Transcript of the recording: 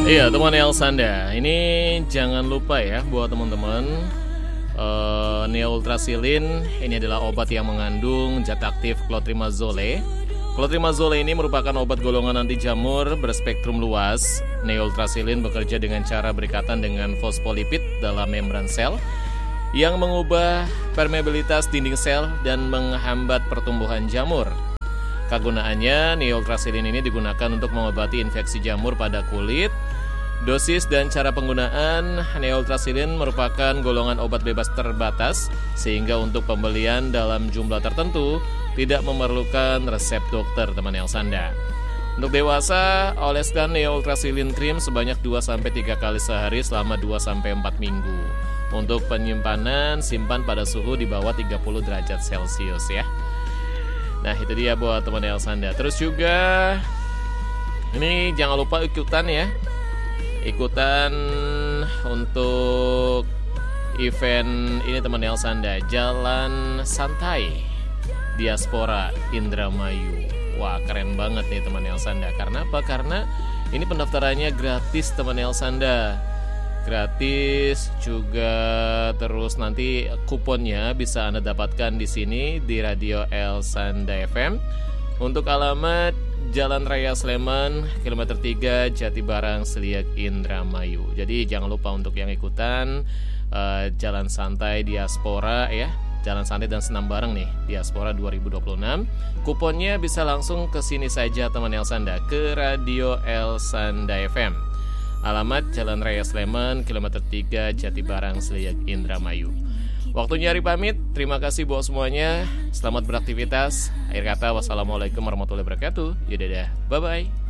Iya teman Elsanda, ini jangan lupa ya buat teman-teman, Neoultrasilin ini adalah obat yang mengandung zat aktif clotrimazole. Clotrimazole ini merupakan obat golongan anti jamur berspektrum luas. Neoultrasilin bekerja dengan cara berikatan dengan fosfolipid dalam membran sel yang mengubah permeabilitas dinding sel dan menghambat pertumbuhan jamur. Kegunaannya, Neoultrasilin ini digunakan untuk mengobati infeksi jamur pada kulit. Dosis dan cara penggunaan Neoultrasilin merupakan golongan obat bebas terbatas, sehingga untuk pembelian dalam jumlah tertentu tidak memerlukan resep dokter, teman Elsanda. Untuk dewasa, oleskan Neoultrasilin Cream sebanyak 2-3 kali sehari selama 2-4 minggu. Untuk penyimpanan, simpan pada suhu di bawah 30 derajat Celcius ya. Nah itu dia buat teman Elsanda. Terus juga ini jangan lupa ikutan ya, ikutan untuk event ini teman Elsanda, Jalan Santai Diaspora Indramayu. Wah keren banget nih teman Elsanda. Karena apa? Karena ini pendaftarannya gratis teman Elsanda, gratis juga. Terus nanti kuponnya bisa Anda dapatkan di sini di Radio Elsanda FM. Untuk alamat Jalan Raya Sleman, kilometer 3, Jatibarang, Seliak, Indramayu. Jadi jangan lupa untuk yang ikutan Jalan Santai Diaspora ya, Jalan Santai dan Senam Bareng nih, Diaspora 2026. Kuponnya bisa langsung ke sini saja teman Elsanda, ke Radio Elsanda FM. Alamat Jalan Raya Sleman, kilometer 3, Jatibarang, Seliak, Indramayu. Waktunya Ari pamit. Terima kasih buat semuanya. Selamat beraktivitas. Akhir kata, wassalamualaikum warahmatullahi wabarakatuh. Yaudah, bye-bye.